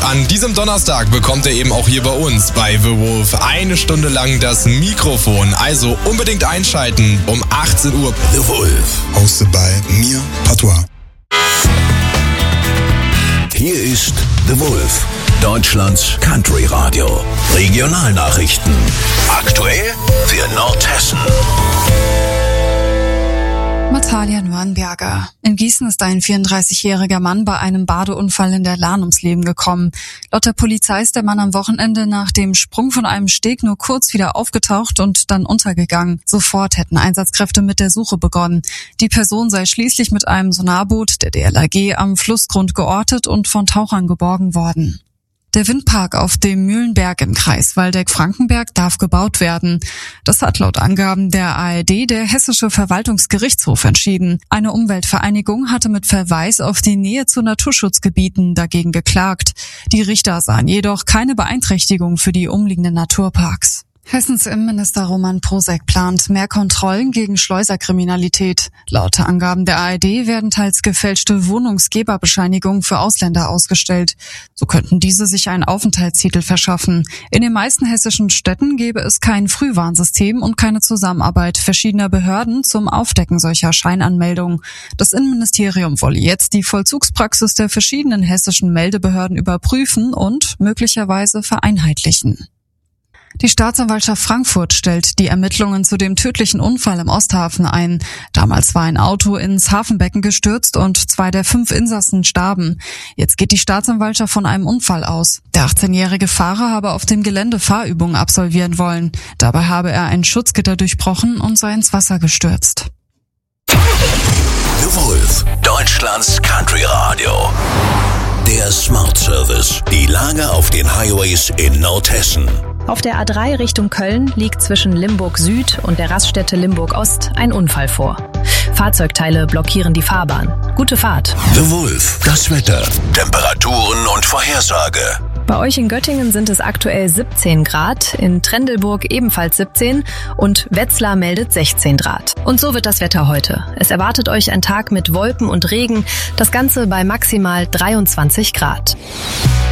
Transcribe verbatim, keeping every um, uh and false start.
An diesem Donnerstag bekommt er eben auch hier bei uns bei The Wolf eine Stunde lang das Mikrofon. Also unbedingt einschalten um achtzehn Uhr. The Wolf, hosted by mir, Patois. Hier ist The Wolf, Deutschlands Country Radio. Regionalnachrichten. Aktuell für Nordhessen. Natalia Nürnberger. In Gießen ist ein vierunddreißigjähriger Mann bei einem Badeunfall in der Lahn ums Leben gekommen. Laut der Polizei ist der Mann am Wochenende nach dem Sprung von einem Steg nur kurz wieder aufgetaucht und dann untergegangen. Sofort hätten Einsatzkräfte mit der Suche begonnen. Die Person sei schließlich mit einem Sonarboot der D L R G am Flussgrund geortet und von Tauchern geborgen worden. Der Windpark auf dem Mühlenberg im Kreis Waldeck-Frankenberg darf gebaut werden. Das hat laut Angaben der A R D der Hessische Verwaltungsgerichtshof entschieden. Eine Umweltvereinigung hatte mit Verweis auf die Nähe zu Naturschutzgebieten dagegen geklagt. Die Richter sahen jedoch keine Beeinträchtigung für die umliegenden Naturparks. Hessens Innenminister Roman Posek plant mehr Kontrollen gegen Schleuserkriminalität. Laut Angaben der A R D werden teils gefälschte Wohnungsgeberbescheinigungen für Ausländer ausgestellt. So könnten diese sich einen Aufenthaltstitel verschaffen. In den meisten hessischen Städten gäbe es kein Frühwarnsystem und keine Zusammenarbeit verschiedener Behörden zum Aufdecken solcher Scheinanmeldungen. Das Innenministerium wolle jetzt die Vollzugspraxis der verschiedenen hessischen Meldebehörden überprüfen und möglicherweise vereinheitlichen. Die Staatsanwaltschaft Frankfurt stellt die Ermittlungen zu dem tödlichen Unfall im Osthafen ein. Damals war ein Auto ins Hafenbecken gestürzt und zwei der fünf Insassen starben. Jetzt geht die Staatsanwaltschaft von einem Unfall aus. Der achtzehnjährige Fahrer habe auf dem Gelände Fahrübungen absolvieren wollen. Dabei habe er ein Schutzgitter durchbrochen und sei ins Wasser gestürzt. The Wolf, Deutschlands Country Radio. Der Smart Service. Die Lage auf den Highways in Nordhessen. Auf der A drei Richtung Köln liegt zwischen Limburg Süd und der Raststätte Limburg Ost ein Unfall vor. Fahrzeugteile blockieren die Fahrbahn. Gute Fahrt. The Wolf, das Wetter, Temperaturen und Vorhersage. Bei euch in Göttingen sind es aktuell siebzehn Grad, in Trendelburg ebenfalls siebzehn und Wetzlar meldet sechzehn Grad. Und so wird das Wetter heute. Es erwartet euch ein Tag mit Wolken und Regen, das Ganze bei maximal dreiundzwanzig Grad.